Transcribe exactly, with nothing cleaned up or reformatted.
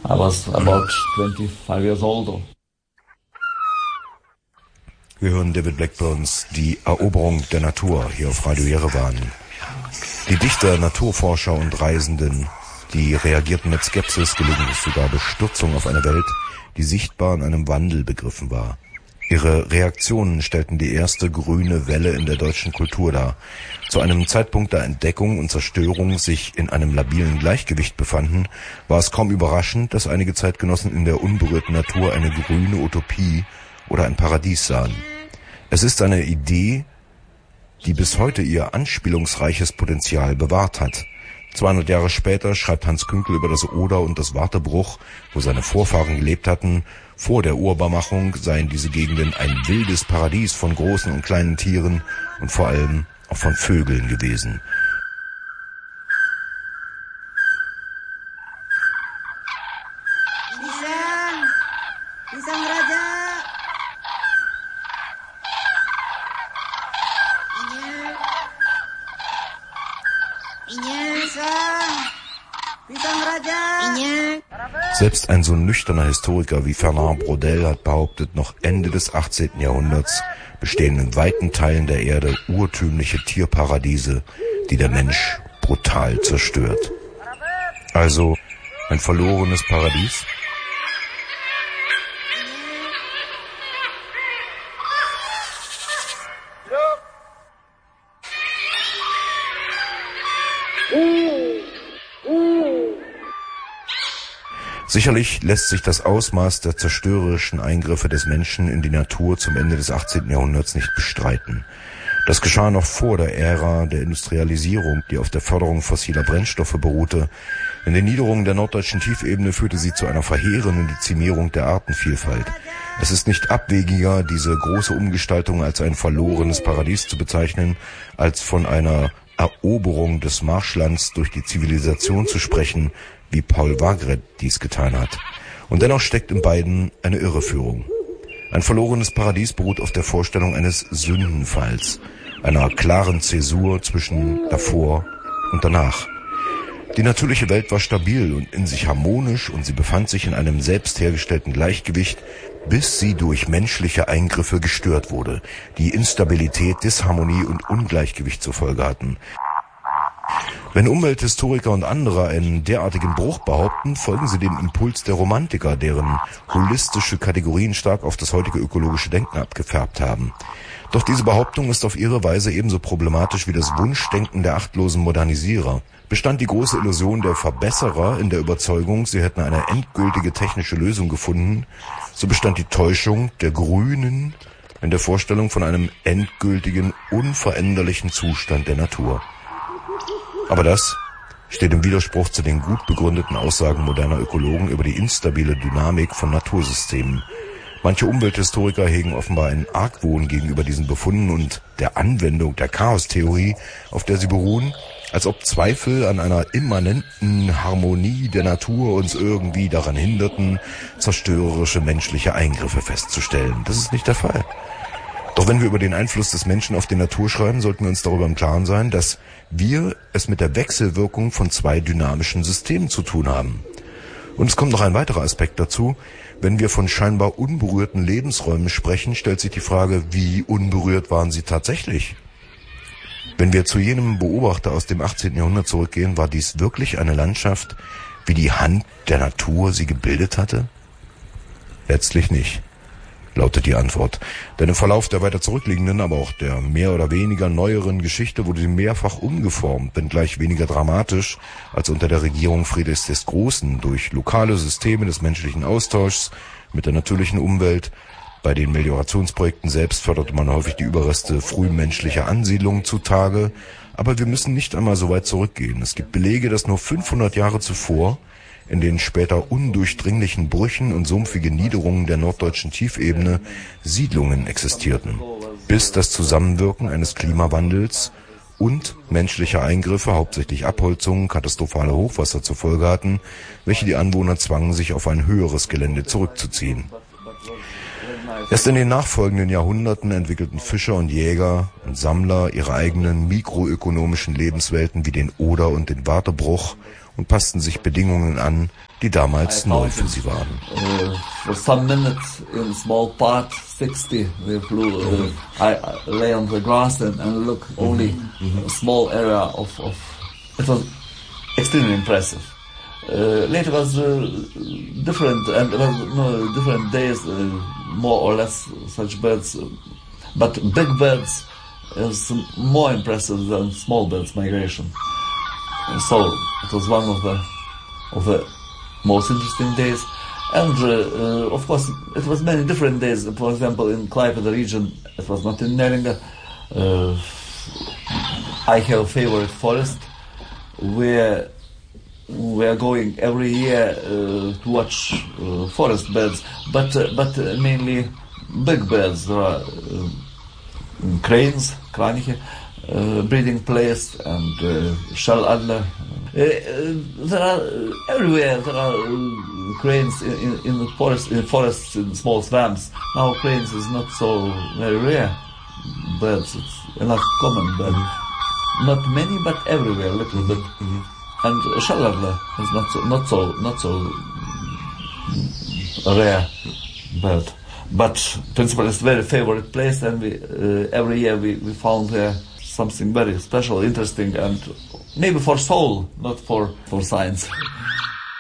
I was about twenty-five years old. Wir hören David Blackburns Die Eroberung der Natur hier auf Radio Jerewan. Die Dichter, Naturforscher und Reisenden, die reagierten mit Skepsis, gelegentlich sogar Bestürzung auf eine Welt, die sichtbar in einem Wandel begriffen war. Ihre Reaktionen stellten die erste grüne Welle in der deutschen Kultur dar. Zu einem Zeitpunkt, da Entdeckung und Zerstörung sich in einem labilen Gleichgewicht befanden, war es kaum überraschend, dass einige Zeitgenossen in der unberührten Natur eine grüne Utopie oder ein Paradies sahen. Es ist eine Idee, die bis heute ihr anspielungsreiches Potenzial bewahrt hat. zweihundert Jahre später schreibt Hans Künkel über das Oder und das Wartebruch, wo seine Vorfahren gelebt hatten. Vor der Urbarmachung seien diese Gegenden ein wildes Paradies von großen und kleinen Tieren und vor allem auch von Vögeln gewesen. Pisang, Pisang Raja. Selbst ein so nüchterner Historiker wie Fernand Braudel hat behauptet, noch Ende des achtzehnten Jahrhunderts bestehen in weiten Teilen der Erde urtümliche Tierparadiese, die der Mensch brutal zerstört. Also ein verlorenes Paradies? Sicherlich lässt sich das Ausmaß der zerstörerischen Eingriffe des Menschen in die Natur zum Ende des achtzehnten Jahrhunderts nicht bestreiten. Das geschah noch vor der Ära der Industrialisierung, die auf der Förderung fossiler Brennstoffe beruhte. In den Niederungen der norddeutschen Tiefebene führte sie zu einer verheerenden Dezimierung der Artenvielfalt. Es ist nicht abwegiger, diese große Umgestaltung als ein verlorenes Paradies zu bezeichnen, als von einer Eroberung des Marschlands durch die Zivilisation zu sprechen, wie Paul Wagret dies getan hat. Und dennoch steckt in beiden eine Irreführung. Ein verlorenes Paradies beruht auf der Vorstellung eines Sündenfalls, einer klaren Zäsur zwischen davor und danach. Die natürliche Welt war stabil und in sich harmonisch und sie befand sich in einem selbst hergestellten Gleichgewicht, bis sie durch menschliche Eingriffe gestört wurde, die Instabilität, Disharmonie und Ungleichgewicht zur Folge hatten. Wenn Umwelthistoriker und andere einen derartigen Bruch behaupten, folgen sie dem Impuls der Romantiker, deren holistische Kategorien stark auf das heutige ökologische Denken abgefärbt haben. Doch diese Behauptung ist auf ihre Weise ebenso problematisch wie das Wunschdenken der achtlosen Modernisierer. Bestand die große Illusion der Verbesserer in der Überzeugung, sie hätten eine endgültige technische Lösung gefunden, so bestand die Täuschung der Grünen in der Vorstellung von einem endgültigen, unveränderlichen Zustand der Natur. Aber das steht im Widerspruch zu den gut begründeten Aussagen moderner Ökologen über die instabile Dynamik von Natursystemen. Manche Umwelthistoriker hegen offenbar einen Argwohn gegenüber diesen Befunden und der Anwendung der Chaostheorie, auf der sie beruhen, als ob Zweifel an einer immanenten Harmonie der Natur uns irgendwie daran hinderten, zerstörerische menschliche Eingriffe festzustellen. Das ist nicht der Fall. Doch wenn wir über den Einfluss des Menschen auf die Natur schreiben, sollten wir uns darüber im Klaren sein, dass wir es mit der Wechselwirkung von zwei dynamischen Systemen zu tun haben. Und es kommt noch ein weiterer Aspekt dazu. Wenn wir von scheinbar unberührten Lebensräumen sprechen, stellt sich die Frage, wie unberührt waren sie tatsächlich? Wenn wir zu jenem Beobachter aus dem achtzehnten Jahrhundert zurückgehen, war dies wirklich eine Landschaft, wie die Hand der Natur sie gebildet hatte? Letztlich nicht, lautet die Antwort. Denn im Verlauf der weiter zurückliegenden, aber auch der mehr oder weniger neueren Geschichte wurde sie mehrfach umgeformt, wenngleich weniger dramatisch als unter der Regierung Friedrichs des Großen, durch lokale Systeme des menschlichen Austauschs mit der natürlichen Umwelt. Bei den Meliorationsprojekten selbst förderte man häufig die Überreste frühmenschlicher Ansiedlungen zutage. Aber wir müssen nicht einmal so weit zurückgehen. Es gibt Belege, dass nur fünfhundert Jahre zuvor in den später undurchdringlichen Brüchen und sumpfigen Niederungen der norddeutschen Tiefebene Siedlungen existierten, bis das Zusammenwirken eines Klimawandels und menschlicher Eingriffe, hauptsächlich Abholzungen, katastrophale Hochwasser zur Folge hatten, welche die Anwohner zwangen, sich auf ein höheres Gelände zurückzuziehen. Erst in den nachfolgenden Jahrhunderten entwickelten Fischer und Jäger und Sammler ihre eigenen mikroökonomischen Lebenswelten wie den Oder und den Wartebruch und passten sich Bedingungen an, die damals neu für sie waren. Uh, for some minutes in a small part, sixty, we flew, uh, I, I lay on the grass and, and look only a small area of, of, it was extremely impressive. Uh, later was uh, different, and it was no, different days, uh, more or less such birds, uh, but big birds is more impressive than small birds migration. So it was one of the of the most interesting days, and uh, uh, of course it was many different days. For example, in Klaipėda region, it was not in Neringa. Uh, I have a favorite forest where we are going every year uh, to watch uh, forest birds, but uh, but uh, mainly big birds. There are uh, cranes, kraniche, uh, breeding place, and uh, Schelladler. Uh, uh, there are uh, everywhere. There are uh, cranes in, in, in the forest, in forests, in small swamps. Now cranes is not so very rare birds. It's enough common, but mm-hmm. not many, but everywhere, a little bit. Mm-hmm. And Schelladler is not so, not so, not so rare bird. But principal is very favorite place, and we uh, every year we, we found there something very special, interesting, and maybe for soul, not for, for science.